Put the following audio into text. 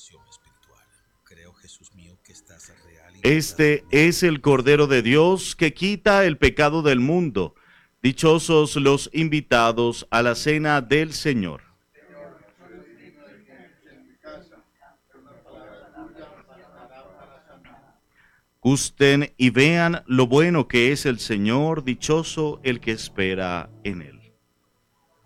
Este es el Cordero de Dios que quita el pecado del mundo. Dichosos los invitados a la cena del Señor. Gusten y vean lo bueno que es el Señor, dichoso el que espera en él.